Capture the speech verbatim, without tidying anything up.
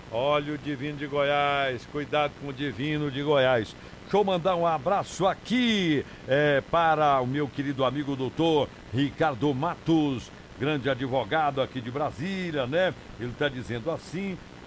Olha o Divino de Goiás, cuidado com o Divino de Goiás. Deixa eu mandar um abraço aqui é, para o meu querido amigo doutor Ricardo Matos, grande advogado aqui de Brasília, né? Ele está dizendo assim: